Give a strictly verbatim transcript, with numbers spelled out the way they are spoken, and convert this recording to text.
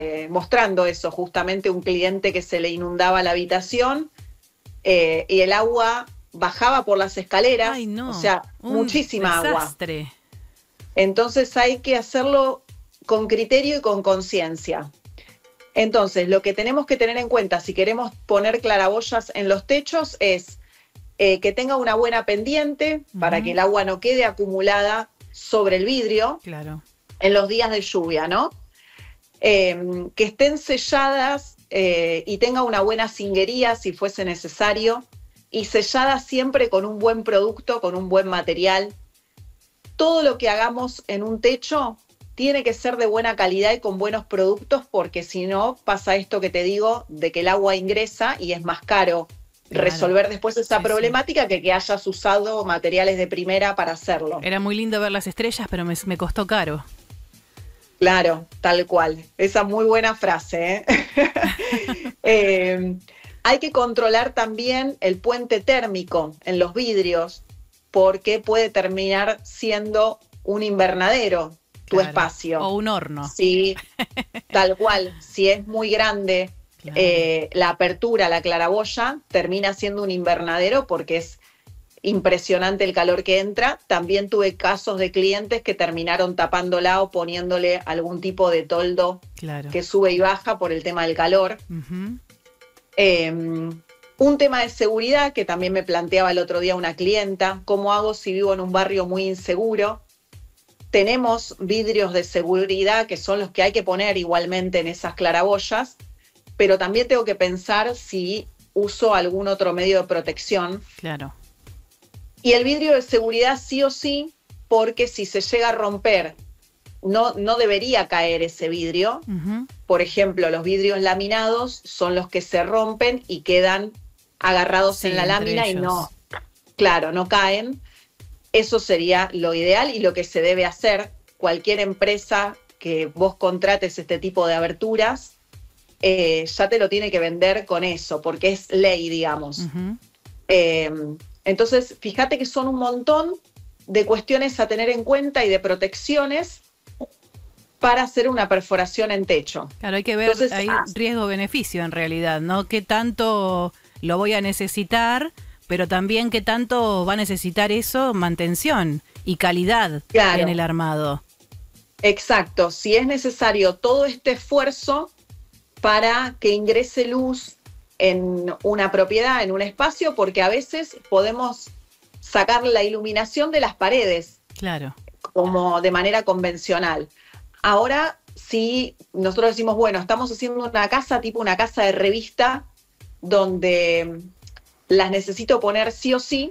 eh, mostrando eso, justamente un cliente que se le inundaba la habitación eh, y el agua bajaba por las Ay, escaleras, o no, sea, un muchísima agua. desastre. Entonces hay que hacerlo con criterio y con conciencia. Entonces, lo que tenemos que tener en cuenta si queremos poner claraboyas en los techos es eh, que tenga una buena pendiente para que Ujú, el agua no quede acumulada sobre el vidrio claro, en los días de lluvia, ¿no? Eh, que estén selladas eh, y tenga una buena cinguería si fuese necesario, y selladas siempre con un buen producto, con un buen material. Todo lo que hagamos en un techo tiene que ser de buena calidad y con buenos productos, porque si no pasa esto que te digo, de que el agua ingresa y es más caro claro. resolver después esa Sí, sí. problemática que que hayas usado materiales de primera para hacerlo. Era muy lindo ver las estrellas, pero me, me costó caro. Claro, tal cual. Esa muy buena frase, ¿eh? Eh, hay que controlar también el puente térmico en los vidrios, porque puede terminar siendo un invernadero tu Claro. espacio. O un horno. Sí, tal cual. Si es muy grande Claro. eh, la apertura, la claraboya, termina siendo un invernadero porque es impresionante el calor que entra. También tuve casos de clientes que terminaron tapándola o poniéndole algún tipo de toldo Claro. que sube y baja por el tema del calor. Ujú, Eh, un tema de seguridad que también me planteaba el otro día una clienta: ¿cómo hago si vivo en un barrio muy inseguro? Tenemos vidrios de seguridad que son los que hay que poner igualmente en esas claraboyas, pero también tengo que pensar si uso algún otro medio de protección. claro. Y el vidrio de seguridad sí o sí, porque si se llega a romper, no, no debería caer ese vidrio. Ujú, Por ejemplo, los vidrios laminados son los que se rompen y quedan agarrados en sí, la entre lámina y no, ellos. claro, no caen. Eso sería lo ideal y lo que se debe hacer. Cualquier empresa que vos contrates este tipo de aberturas, eh, ya te lo tiene que vender con eso, porque es ley, digamos. Ujú. Eh, entonces, fíjate que son un montón de cuestiones a tener en cuenta y de protecciones para hacer una perforación en techo. Claro, hay que ver, Entonces, hay ah, riesgo-beneficio en realidad, ¿no? ¿Qué tanto lo voy a necesitar, pero también qué tanto va a necesitar eso mantención y calidad en el claro, armado? exacto. Si es necesario todo este esfuerzo para que ingrese luz en una propiedad, en un espacio, porque a veces podemos sacar la iluminación de las paredes Claro, como de manera convencional. Ahora, si nosotros decimos, bueno, estamos haciendo una casa tipo una casa de revista donde las necesito poner sí o sí,